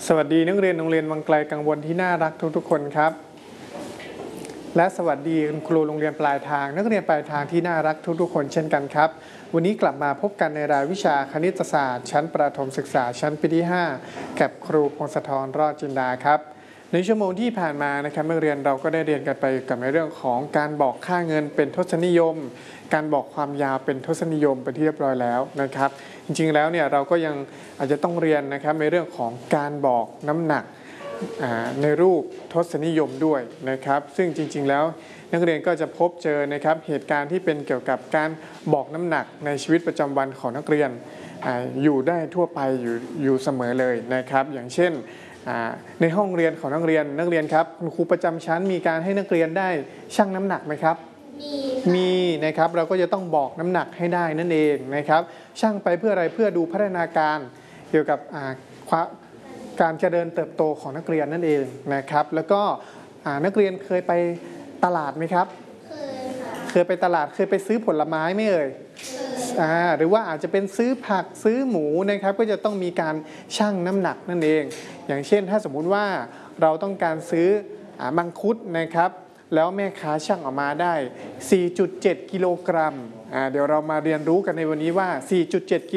สวัสดีนักเรียนโรงเรียนวังไกลกังวลที่น่ารักทุกๆคนครับและสวัสดีคุณครูโรงเรียนปลายทางนักเรียนปลายทางที่น่ารักทุกๆคนเช่นกันครับวันนี้กลับมาพบกันในรายวิชาคณิตศาสตร์ชั้นประถมศึกษาชั้นปีที่5กับครูพงศธรรอดจินดาครับในชั่วโมงที่ผ่านมานะครับนักเรียนเราก็ได้เรียนกันไปกับในเรื่องของการบอกค่าเงินเป็นทศนิยมการบอกความยาวเป็นทศนิยมไปที่เรียบร้อยแล้วนะครับจริงๆแล้วเนี่ยเราก็ยังอาจจะต้องเรียนนะครับในเรื่องของการบอกน้ำหนักในรูปทศนิยมด้วยนะครับซึ่งจริงๆแล้วนักเรียนก็จะพบเจอนะครับเหตุการณ์ที่เป็นเกี่ยวกับการบอกน้ำหนักในชีวิตประจำวันของนักเรียนอยู่ได้ทั่วไปอยู่เสมอเลยนะครับอย่างเช่นในห้องเรียนของนักเรียนครับคุณครูประจำชั้นมีการให้นักเรียนได้ชั่งน้ำหนักไหมครับมีนะครับเราก็จะต้องบอกน้ำหนักให้ได้นั่นเองนะครับชั่งไปเพื่ออะไรเพื่อดูพัฒนาการเกี่ยวกับการเจริญเติบโตของนักเรียนนั่นเองนะครับแล้วก็นักเรียนเคยไปตลาดไหมครับเคยไปตลาดเคยไปซื้อผลไม้ไหมเอ่ยหรือว่าอาจจะเป็นซื้อผักซื้อหมูนะครับก็จะต้องมีการชั่งน้ำหนักนั่นเองอย่างเช่นถ้าสมมุติว่าเราต้องการซื้อมังคุดนะครับแล้วแม่ค้าชั่งออกมาได้ 4.7 กิโลกรัมเดี๋ยวเรามาเรียนรู้กันในวันนี้ว่า 4.7 กิ